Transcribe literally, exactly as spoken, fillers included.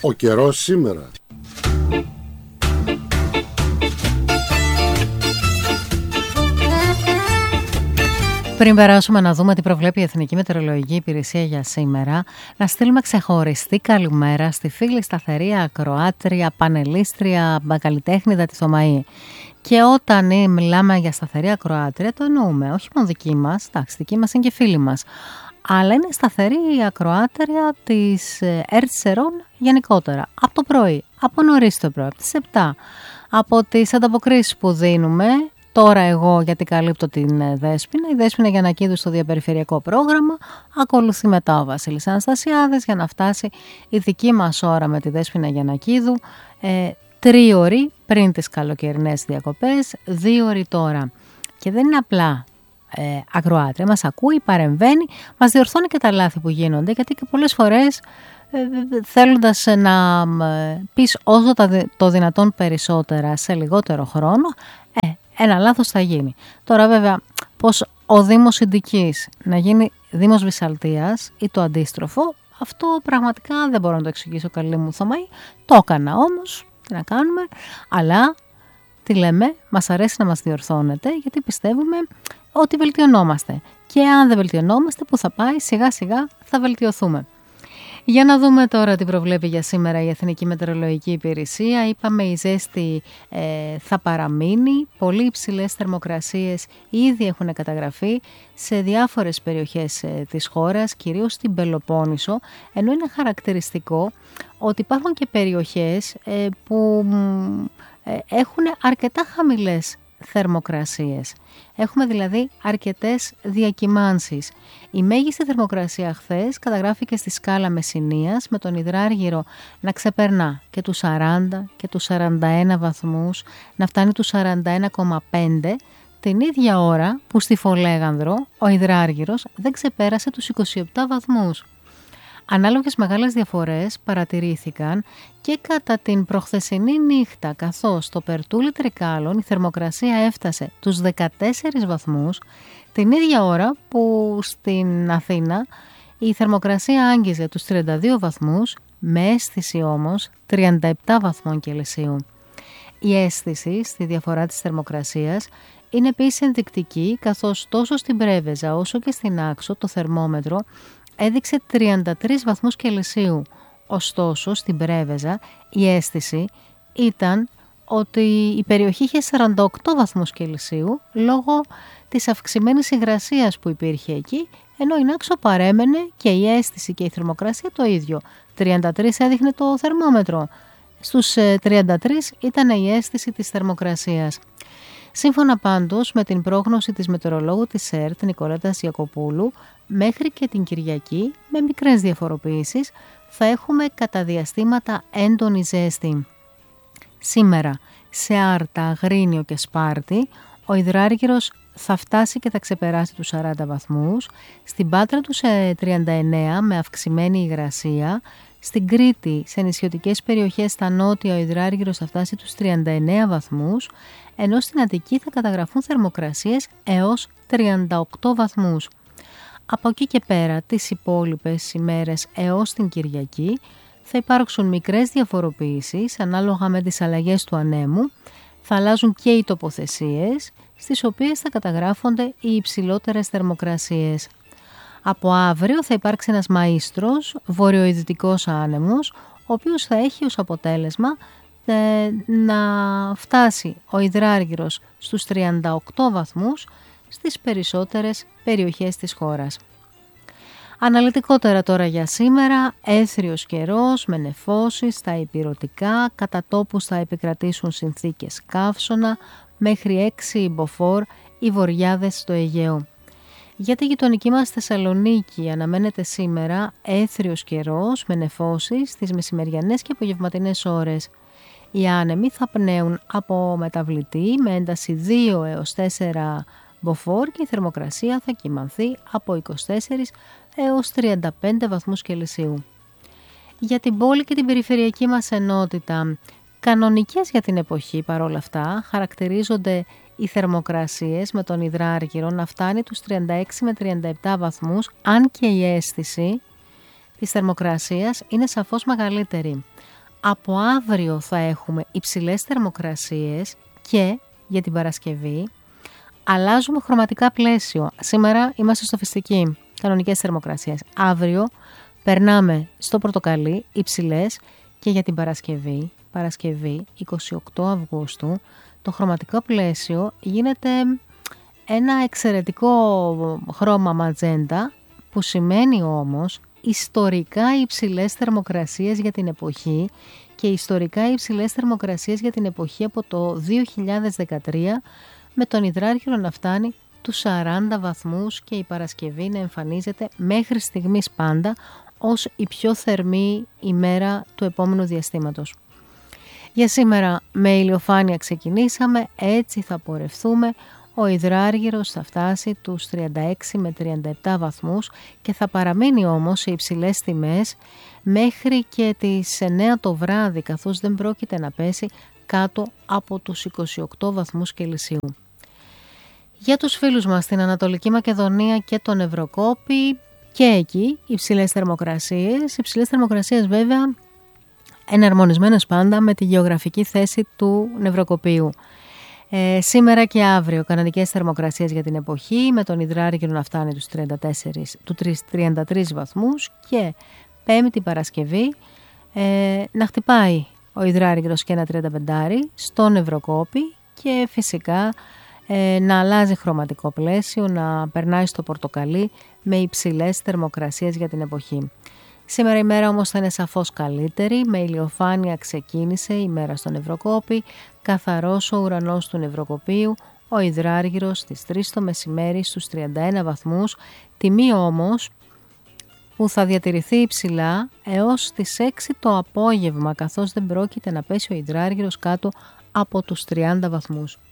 Ο καιρός σήμερα. Πριν περάσουμε να δούμε τι προβλέπει η Εθνική Μετεωρολογική Υπηρεσία για σήμερα, να στείλουμε ξεχωριστή καλημέρα στη φίλη σταθερή ακροάτρια, πανελίστρια, καλλιτέχνηδα τη Θωμαή. Και όταν μιλάμε για σταθερή ακροάτρια, το εννοούμε, όχι μόνο δική μας, εντάξει, δική μας είναι και φίλη μας, αλλά είναι σταθερή ακροάτρια της Ερτσερών γενικότερα. Από το πρωί, από νωρίς το πρωί, από τις επτά, από τις ανταποκρίσεις που δίνουμε. Τώρα εγώ, γιατί καλύπτω την Δέσποινα, η Δέσποινα Γιαννακίδου στο διαπεριφερειακό πρόγραμμα, ακολουθεί μετά ο Βασίλης Αναστασιάδης για να φτάσει η δική μας ώρα με τη Δέσποινα Γιαννακίδου, ε, τρίωρη πριν τις καλοκαιρινές διακοπές, δύο ώρες τώρα. Και δεν είναι απλά ε, ακροάτρια, μας ακούει, παρεμβαίνει, μας διορθώνει και τα λάθη που γίνονται, γιατί και πολλές φορές ε, θέλοντας να ε, πεις όσο το δυνατόν περισσότερα σε λιγότερο χρόνο, ε, ένα λάθος θα γίνει. Τώρα βέβαια πως ο Δήμος Ινδικής να γίνει Δήμος Βυσσαλτίας ή το αντίστροφο, αυτό πραγματικά δεν μπορώ να το εξηγήσω, καλή μου Θωμαή. Το έκανα όμως, τι να κάνουμε, αλλά τι λέμε, μας αρέσει να μας διορθώνετε, γιατί πιστεύουμε ότι βελτιωνόμαστε. Και αν δεν βελτιωνόμαστε, που θα πάει, σιγά σιγά θα βελτιωθούμε. Για να δούμε τώρα τι προβλέπει για σήμερα η Εθνική Μετεωρολογική Υπηρεσία. Είπαμε η ζέστη ε, θα παραμείνει, πολύ υψηλές θερμοκρασίες ήδη έχουν καταγραφεί σε διάφορες περιοχές ε, της χώρας, κυρίως στην Πελοπόννησο, ενώ είναι χαρακτηριστικό ότι υπάρχουν και περιοχές ε, που ε, έχουν αρκετά χαμηλές θερμοκρασίες. Έχουμε δηλαδή αρκετές διακυμάνσεις. Η μέγιστη θερμοκρασία χθες καταγράφηκε στη σκάλα Μεσσηνίας, με τον Υδράργυρο να ξεπερνά και τους σαράντα και τους σαράντα ένα βαθμούς, να φτάνει τους σαράντα ένα κόμμα πέντε, την ίδια ώρα που στη Φολέγανδρο ο Υδράργυρος δεν ξεπέρασε τους είκοσι επτά βαθμούς. Ανάλογες μεγάλες διαφορές παρατηρήθηκαν και κατά την προχθεσινή νύχτα, καθώς στο Περτούλι Τρικάλων η θερμοκρασία έφτασε τους δεκατέσσερις βαθμούς, την ίδια ώρα που στην Αθήνα η θερμοκρασία άγγιζε τους τριάντα δύο βαθμούς, με αίσθηση όμως τριάντα επτά βαθμών Κελσίου. Η αίσθηση στη διαφορά της θερμοκρασίας είναι επίσης ενδεικτική, καθώς τόσο στην Πρέβεζα όσο και στην Άξο το θερμόμετρο έδειξε τριάντα τρεις βαθμούς Κελσίου. Ωστόσο, στην Πρέβεζα η αίσθηση ήταν ότι η περιοχή είχε σαράντα οκτώ βαθμούς Κελσίου λόγω της αυξημένης υγρασίας που υπήρχε εκεί, ενώ η Νάξο παρέμενε και η αίσθηση και η θερμοκρασία το ίδιο. τριάντα τρεις έδειχνε το θερμόμετρο. Στους τριάντα τρεις ήταν η αίσθηση της θερμοκρασίας. Σύμφωνα πάντως με την πρόγνωση της μετεωρολόγου της ΕΡΤ Νικολέτας Ιακοπούλου, μέχρι και την Κυριακή, με μικρές διαφοροποιήσεις, θα έχουμε κατά διαστήματα έντονη ζέστη. Σήμερα, σε Άρτα, Αγρίνιο και Σπάρτη, ο Υδράργυρος θα φτάσει και θα ξεπεράσει τους σαράντα βαθμούς, στην Πάτρα του σε τριάντα εννέα με αυξημένη υγρασία, στην Κρήτη, σε νησιωτικές περιοχές στα νότια, ο Υδράργυρος θα φτάσει τους τριάντα εννέα βαθμούς, ενώ στην Αττική θα καταγραφούν θερμοκρασίες έως τριάντα οκτώ βαθμούς. Από εκεί και πέρα, τις υπόλοιπες ημέρες έως την Κυριακή, θα υπάρξουν μικρές διαφοροποιήσεις ανάλογα με τις αλλαγές του ανέμου, θα αλλάζουν και οι τοποθεσίες, στις οποίες θα καταγράφονται οι υψηλότερες θερμοκρασίες. Από αύριο θα υπάρξει ένας μαΐστρος, βορειοειδυτικός άνεμος, ο οποίος θα έχει ως αποτέλεσμα ε, να φτάσει ο Υδράργυρος στους τριάντα οκτώ βαθμούς στις περισσότερες περιοχές της χώρας. Αναλυτικότερα τώρα για σήμερα, έθριος καιρός με νεφώσεις στα ηπειρωτικά, κατά τόπους θα επικρατήσουν συνθήκες καύσωνα, μέχρι έξι μποφόρ οι βορειάδες στο Αιγαίο. Για τη γειτονική μας Θεσσαλονίκη αναμένεται σήμερα έθριος καιρός με νεφώσεις στις μεσημεριανές και απογευματινές ώρες. Οι άνεμοι θα πνέουν από μεταβλητή με ένταση δύο έως τέσσερα μποφόρ και η θερμοκρασία θα κυμανθεί από είκοσι τέσσερα έως τριάντα πέντε βαθμούς Κελσίου. Για την πόλη και την περιφερειακή μας ενότητα, κανονικές για την εποχή παρόλα αυτά, χαρακτηρίζονται οι θερμοκρασίες με τον Υδράργυρο να φτάνει τους τριάντα έξι με τριάντα επτά βαθμούς, αν και η αίσθηση της θερμοκρασίας είναι σαφώς μεγαλύτερη. Από αύριο θα έχουμε υψηλές θερμοκρασίες και για την Παρασκευή αλλάζουμε χρωματικά πλαίσιο. Σήμερα είμαστε στο φυστική, κανονικές θερμοκρασίες. Αύριο περνάμε στο πορτοκαλί, υψηλές, και για την Παρασκευή, Παρασκευή εικοστή ογδόη Αυγούστου, το χρωματικό πλαίσιο γίνεται ένα εξαιρετικό χρώμα ματζέντα, που σημαίνει όμως ιστορικά υψηλές θερμοκρασίες για την εποχή και ιστορικά υψηλές θερμοκρασίες για την εποχή από το δύο χιλιάδες δεκατρία, με τον υδράργυρο να φτάνει τους σαράντα βαθμούς και η Παρασκευή να εμφανίζεται μέχρι στιγμής πάντα ως η πιο θερμή ημέρα του επόμενου διαστήματος. Για σήμερα με ηλιοφάνεια ξεκινήσαμε, έτσι θα πορευθούμε. Ο υδράργυρος θα φτάσει τους τριάντα έξι με τριάντα επτά βαθμούς και θα παραμείνει όμως σε υψηλές τιμές μέχρι και τις εννέα το βράδυ, καθώς δεν πρόκειται να πέσει κάτω από τους είκοσι οκτώ βαθμούς Κελσίου. Για τους φίλους μας στην Ανατολική Μακεδονία και τον Ευρωκόπη, και εκεί υψηλές θερμοκρασίες, υψηλές θερμοκρασίες βέβαια εναρμονισμένες πάντα με τη γεωγραφική θέση του νευροκοπίου. Ε, σήμερα και αύριο κανονικές θερμοκρασίες για την εποχή, με τον υδράργυρο να φτάνει τους τριάντα τέσσερα, του τριάντα τρεις βαθμούς, και Πέμπτη Παρασκευή ε, να χτυπάει ο υδράργυρος και ένα τριάντα πέντε στον Ευρωκόπη και φυσικά ε, να αλλάζει χρωματικό πλαίσιο, να περνάει στο πορτοκαλί με υψηλές θερμοκρασίες για την εποχή. Σήμερα η μέρα όμως θα είναι σαφώς καλύτερη, με ηλιοφάνεια ξεκίνησε η μέρα στον Ευρωκόπη, καθαρός ο ουρανός του Νευροκοπίου, ο υδράργυρος στις τρεις το μεσημέρι στους τριάντα ένα βαθμούς, τιμή όμως που θα διατηρηθεί υψηλά έως τις έξι το απόγευμα, καθώς δεν πρόκειται να πέσει ο υδράργυρος κάτω από τους τριάντα βαθμούς.